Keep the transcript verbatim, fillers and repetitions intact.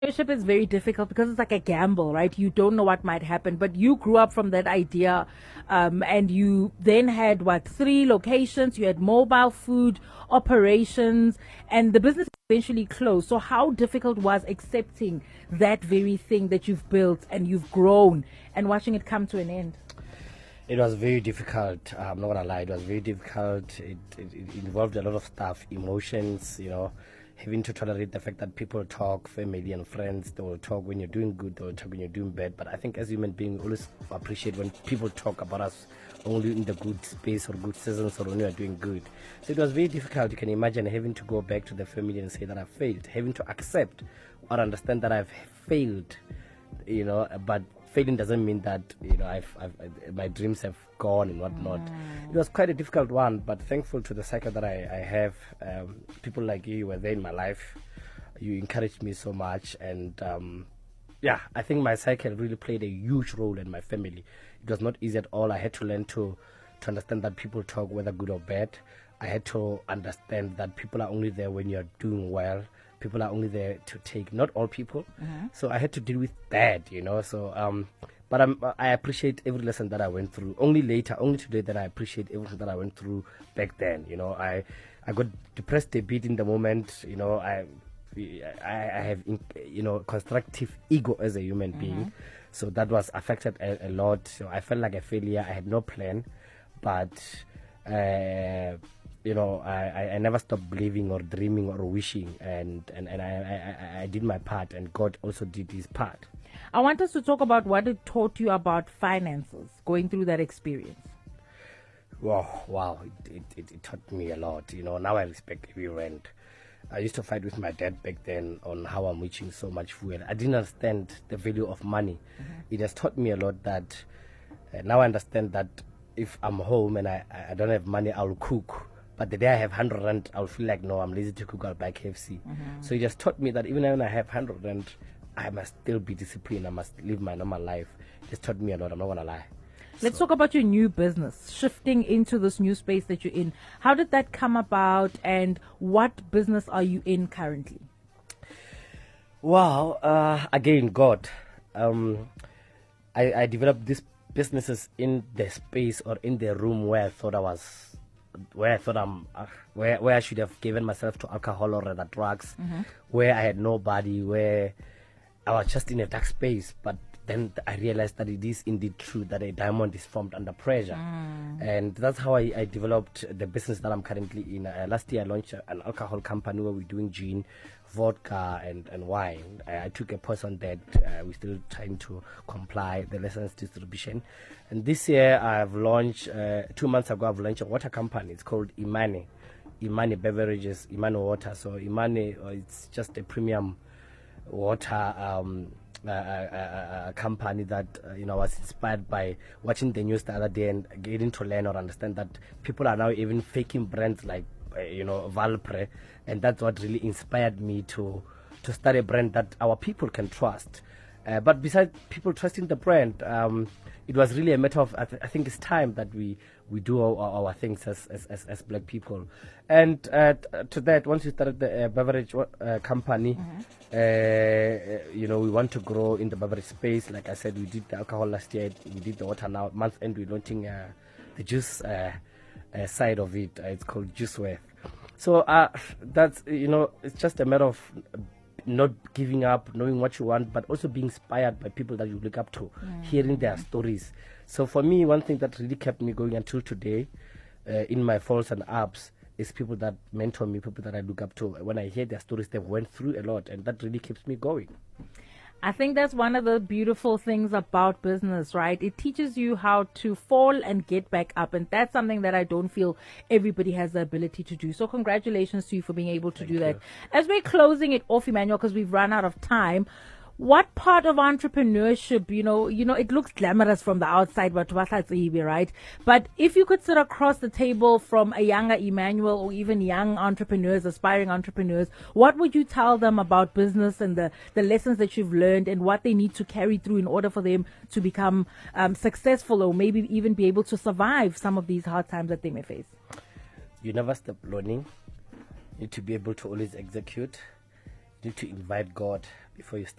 Entrepreneurship is very difficult because it's like a gamble, right? You don't know what might happen, but you grew up from that idea, um, and you then had what, three locations. You had mobile food operations, and the business eventually closed. So, how difficult was accepting that very thing that you've built and you've grown and watching it come to an end? It was very difficult. I'm not gonna lie. It was very difficult. It, it, it involved a lot of stuff, emotions. You know, having to tolerate the fact that people talk, family and friends. They will talk when you're doing good. They will talk when you're doing bad. But I think as human beings, we always appreciate when people talk about us only in the good space or good seasons or when we are doing good. So it was very difficult. You can imagine having to go back to the family and say that I failed, having to accept or understand that I've failed. You know, but failing doesn't mean that you know I've, I've I, my dreams have gone and whatnot. Mm. It was quite a difficult one, but thankful to the cycle that I, I have. Um, people like you were there in my life. You encouraged me so much, and um, yeah, I think my cycle really played a huge role in my family. It was not easy at all. I had to learn to to understand that people talk, whether good or bad. I had to understand that people are only there when you're doing well. People are only there to take, not all people. Mm-hmm. So I had to deal with that, you know. So, um, but I'm, I appreciate every lesson that I went through. Only later, only today, that I appreciate everything that I went through back then. You know, I, I got depressed a bit in the moment. You know, I, I, I have, you know, constructive ego as a human mm-hmm. being. So that was affected a, a lot. So I felt like a failure. I had no plan, but. Uh, You know, I, I never stopped believing or dreaming or wishing, and, and, and I, I, I did my part, and God also did his part. I want us to talk about what it taught you about finances, going through that experience. Wow, wow, it, it, it taught me a lot. You know, now I respect every rent. I used to fight with my dad back then on how I'm reaching so much fuel. I didn't understand the value of money. Mm-hmm. It has taught me a lot that uh, now I understand that if I'm home and I, I don't have money, I'll cook. But the day I have one hundred rand, I'll feel like, no, I'm lazy to cook, I'll buy K F C. Mm-hmm. So it just taught me that even when I have one hundred rand, I must still be disciplined. I must live my normal life. It just taught me a lot, I'm not going to lie. Let's so. talk about your new business, shifting into this new space that you're in. How did that come about, and what business are you in currently? Well, uh, again, God. Um, I, I developed these businesses in the space or in the room where I thought I was... where I thought I'm, uh, where where I should have given myself to alcohol or other drugs, mm-hmm. where I had nobody, where I was just in a dark space. But then I realized that it is indeed true that a diamond is formed under pressure, mm. and that's how I, I developed the business that I'm currently in. Uh, last year I launched an alcohol company where we're doing gin, vodka and, and wine. I, I took a pause on that. Uh, we're still trying to comply the license distribution. And this year I've launched, uh, two months ago I've launched a water company. It's called Imani. Imani Beverages, Imani Water. So Imani, uh, it's just a premium water um, uh, uh, uh, company that, uh, you know, was inspired by watching the news the other day and getting to learn or understand that people are now even faking brands like Uh, you know, Valpre, and that's what really inspired me to to start a brand that our people can trust. Uh, but besides people trusting the brand, um, it was really a matter of I, th- I think it's time that we we do our, our things as, as as as black people. And uh, t- to that, once we started the uh, beverage uh, company, mm-hmm. uh, you know, we want to grow in the beverage space. Like I said, we did the alcohol last year, we did the water now. Month end, we're launching uh, the juice. Uh, Uh, side of it. Uh, it's called Juiceworth. So uh, that's, you know, it's just a matter of not giving up, knowing what you want, but also being inspired by people that you look up to, mm. hearing their stories. So for me, one thing that really kept me going until today, uh, in my falls and ups, is people that mentor me, people that I look up to. When I hear their stories, they've went through a lot, and that really keeps me going. I think that's one of the beautiful things about business, right? It teaches you how to fall and get back up. And that's something that I don't feel everybody has the ability to do. So congratulations to you for being able to Thank do you. that. As we're closing it off, Emmanuel, because we've run out of time, what part of entrepreneurship, you know, you know, it looks glamorous from the outside, but right? But if you could sit across the table from a younger Emmanuel or even young entrepreneurs, aspiring entrepreneurs, what would you tell them about business and the, the lessons that you've learned and what they need to carry through in order for them to become um, successful or maybe even be able to survive some of these hard times that they may face? You never stop learning. You need to be able to always execute. You need to invite God. before you start.